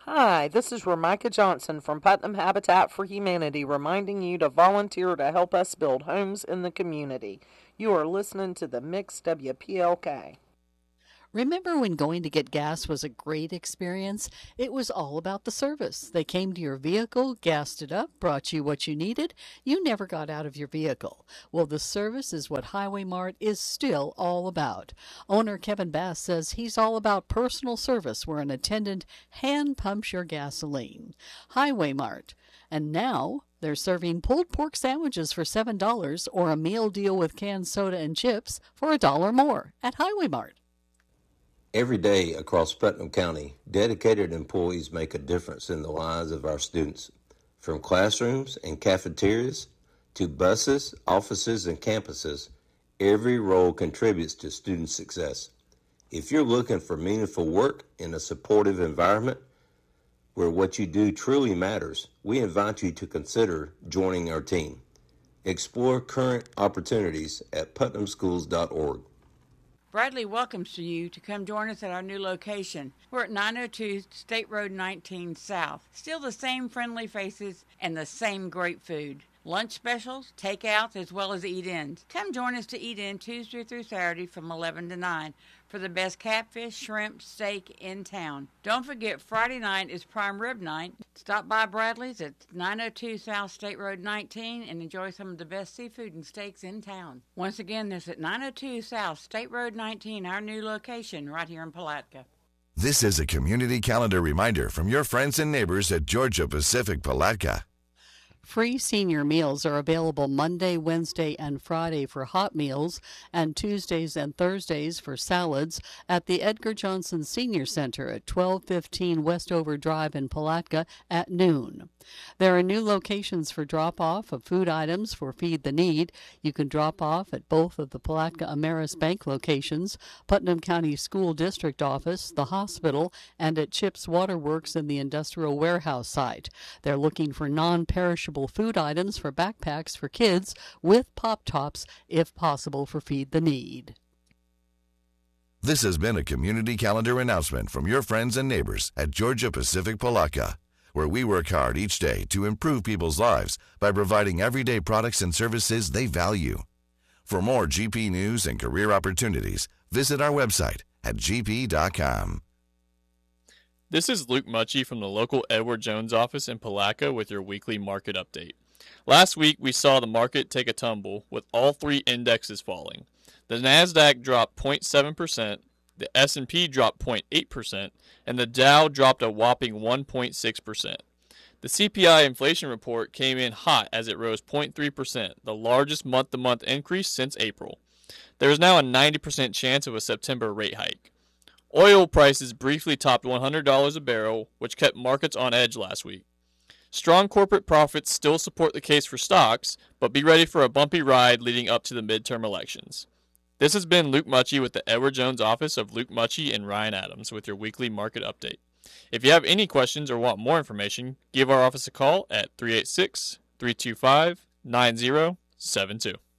Hi, this is Ramika Johnson from Putnam Habitat for Humanity reminding you to volunteer to help us build homes in the community. You are listening to the Mix WPLK. Remember when going to get gas was a great experience? It was all about the service. They came to your vehicle, gassed it up, brought you what you needed. You never got out of your vehicle. Well, the service is what Highway Mart is still all about. Owner Kevin Bass says he's all about personal service where an attendant hand pumps your gasoline. Highway Mart. And now they're serving pulled pork sandwiches for $7 or a meal deal with canned soda and chips for $1 more at Highway Mart. Every day across Putnam County, dedicated employees make a difference in the lives of our students. From classrooms and cafeterias to buses, offices, and campuses, every role contributes to student success. If you're looking for meaningful work in a supportive environment where what you do truly matters, we invite you to consider joining our team. Explore current opportunities at putnamschools.org. Bradley welcomes you to come join us at our new location. We're at 902 State Road 19 South. Still the same friendly faces and the same great food. Lunch specials, takeouts, as well as eat-ins. Come join us to eat in Tuesday through Saturday from 11 to 9 for the best catfish, shrimp, steak in town. Don't forget Friday night is prime rib night. Stop by Bradley's at 902 South State Road 19 and enjoy some of the best seafood and steaks in town. Once again, this at 902 South State Road 19, our new location right here in Palatka. This is a community calendar reminder from your friends and neighbors at Georgia Pacific Palatka. Free senior meals are available Monday, Wednesday, and Friday for hot meals and Tuesdays and Thursdays for salads at the Edgar Johnson Senior Center at 1215 Westover Drive in Palatka at noon. There are new locations for drop-off of food items for Feed the Need. You can drop off at both of the Palatka Ameris Bank locations, Putnam County School District Office, the hospital, and at Chips Waterworks in the industrial warehouse site. They're looking for non-perishable food items for backpacks for kids with Pop-Tops, if possible, for Feed the Need. This has been a community calendar announcement from your friends and neighbors at Georgia Pacific Palatka, where we work hard each day to improve people's lives by providing everyday products and services they value. For more GP news and career opportunities, visit our website at gp.com. This is Luke Mucci from the local Edward Jones office in Palatka with your weekly market update. Last week, we saw the market take a tumble with all three indexes falling. The NASDAQ dropped 0.7%, the S&P dropped 0.8%, and the Dow dropped a whopping 1.6%. The CPI inflation report came in hot as it rose 0.3%, the largest month-to-month increase since April. There is now a 90% chance of a September rate hike. Oil prices briefly topped $100 a barrel, which kept markets on edge last week. Strong corporate profits still support the case for stocks, but be ready for a bumpy ride leading up to the midterm elections. This has been Luke Mucci with the Edward Jones office of Luke Mucci and Ryan Adams with your weekly market update. If you have any questions or want more information, give our office a call at 386-325-9072.